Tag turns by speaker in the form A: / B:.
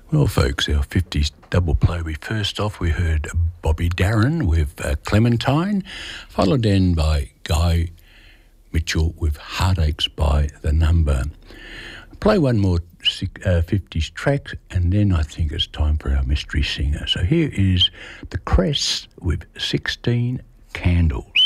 A: Well, folks, our 50s double play. First off, we heard Bobby Darin with Clementine, followed then by Guy Mitchell with Heartaches by the Number. Play one more 50s track, and then I think it's time for our mystery singer. So here is The Cress with 16 Candles.